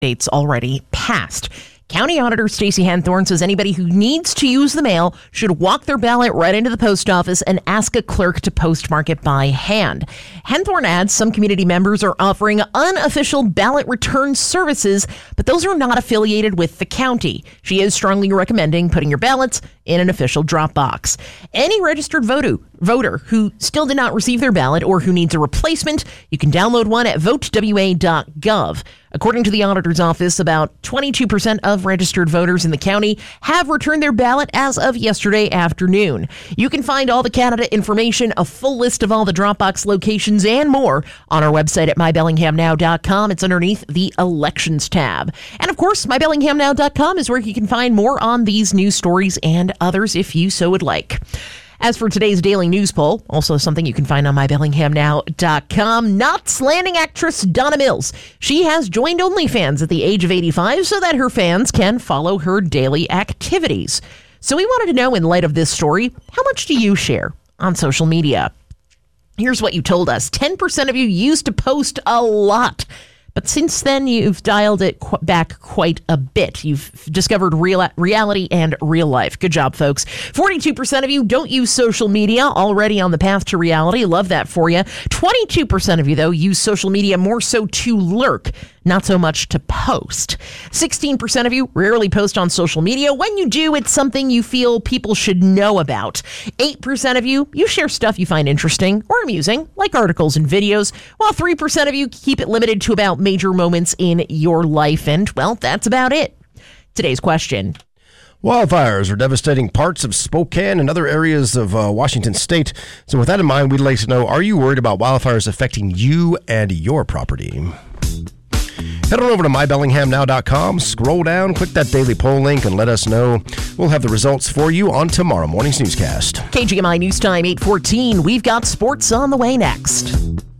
dates already passed. County Auditor Stacey Hanthorne says anybody who needs to use the mail should walk their ballot right into the post office and ask a clerk to postmark it by hand. Hanthorne adds some community members are offering unofficial ballot return services, but those are not affiliated with the county. She is strongly recommending putting your ballots in an official drop box. Any registered voter who still did not receive their ballot or who needs a replacement, you can download one at votewa.gov. According to the auditor's office, about 22% of registered voters in the county have returned their ballot as of yesterday afternoon. You can find all the candidate information, a full list of all the Dropbox locations, and more on our website at mybellinghamnow.com. It's underneath the Elections tab. And of course, mybellinghamnow.com is where you can find more on these news stories and others if you so would like. As for today's daily news poll, also something you can find on mybellinghamnow.com, Knots Landing actress Donna Mills. She has joined OnlyFans at the age of 85 so that her fans can follow her daily activities. So we wanted to know, in light of this story, how much do you share on social media? Here's what you told us. 10% of you used to post a lot. But since then, you've dialed it back quite a bit. You've discovered reality and real life. Good job, folks. 42% of you don't use social media, already on the path to reality. Love that for you. 22% of you, though, use social media more so to lurk, not so much to post. 16% of you rarely post on social media. When you do, it's something you feel people should know about. 8% of you share stuff you find interesting or amusing, like articles and videos, while 3% of you keep it limited to about major moments in your life. And, well, that's about it. Today's question. Wildfires are devastating parts of Spokane and other areas of Washington state. So with that in mind, we'd like to know, are you worried about wildfires affecting you and your property? Head on over to mybellinghamnow.com, scroll down, click that daily poll link, and let us know. We'll have the results for you on tomorrow morning's newscast. KGMI News Time 8:14. We've got sports on the way next.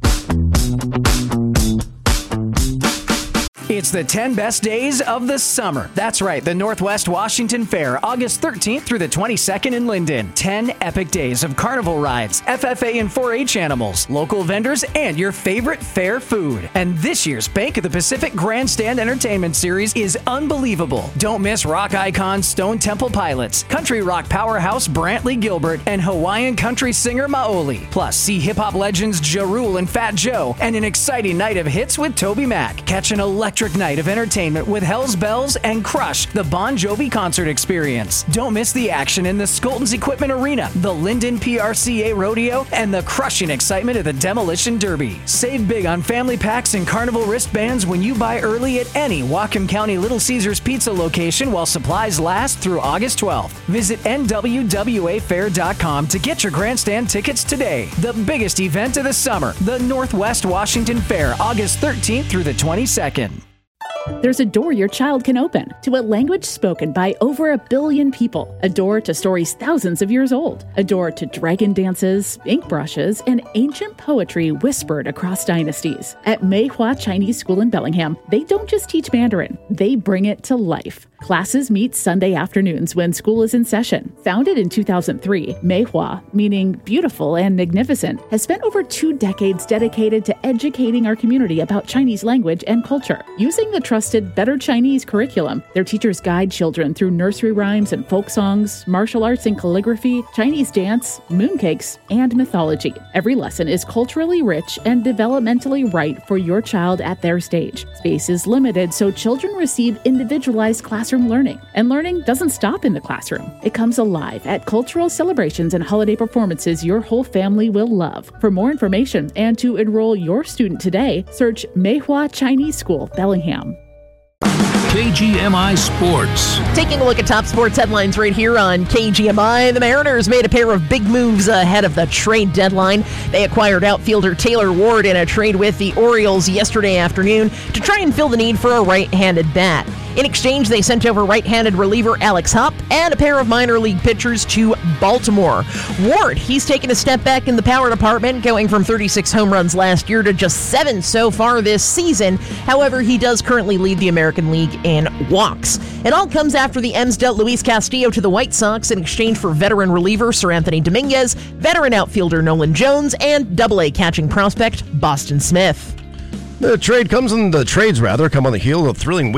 It's the 10 best days of the summer. That's right, the Northwest Washington Fair, August 13th through the 22nd in Linden. 10 epic days of carnival rides, FFA and 4-H animals, local vendors, and your favorite fair food. And this year's Bank of the Pacific Grandstand Entertainment Series is unbelievable. Don't miss rock icons Stone Temple Pilots, country rock powerhouse Brantley Gilbert, and Hawaiian country singer Maoli. Plus, see hip-hop legends Ja Rule and Fat Joe, and an exciting night of hits with Toby Mac. Catch an electric night of entertainment with Hell's Bells and Crush, the Bon Jovi concert experience. Don't miss the action in the Skolton's Equipment Arena, the Linden PRCA Rodeo, and the crushing excitement of the Demolition Derby. Save big on family packs and carnival wristbands when you buy early at any Whatcom County Little Caesars Pizza location while supplies last through August 12th. Visit nwwafair.com to get your grandstand tickets today. The biggest event of the summer, the Northwest Washington Fair, August 13th through the 22nd. There's a door your child can open to a language spoken by over 1 billion people. A door to stories thousands of years old. A door to dragon dances, ink brushes, and ancient poetry whispered across dynasties. At Meihua Chinese School in Bellingham, they don't just teach Mandarin, they bring it to life. Classes meet Sunday afternoons when school is in session. Founded in 2003, Meihua, meaning beautiful and magnificent, has spent over 2 decades dedicated to educating our community about Chinese language and culture. Using the trusted Better Chinese curriculum, their teachers guide children through nursery rhymes and folk songs, martial arts and calligraphy, Chinese dance, mooncakes, and mythology. Every lesson is culturally rich and developmentally right for your child at their stage. Space is limited, so children receive individualized classroom learning. And learning doesn't stop in the classroom. It comes alive at cultural celebrations and holiday performances your whole family will love. For more information and to enroll your student today, search Meihua Chinese School, Bellingham. KGMI Sports. Taking a look at top sports headlines right here on KGMI. The Mariners made a pair of big moves ahead of the trade deadline. They acquired outfielder Taylor Ward in a trade with the Orioles yesterday afternoon to try and fill the need for a right-handed bat. In exchange, they sent over right-handed reliever Alex Hupp and a pair of minor league pitchers to Baltimore. Ward, he's taken a step back in the power department, going from 36 home runs last year to just 7 so far this season. However, he does currently lead the American League in walks. It all comes after the M's dealt Luis Castillo to the White Sox in exchange for veteran reliever Sir Anthony Dominguez, veteran outfielder Nolan Jones, and Double-A catching prospect Boston Smith. The trades come on the heel of a thrilling week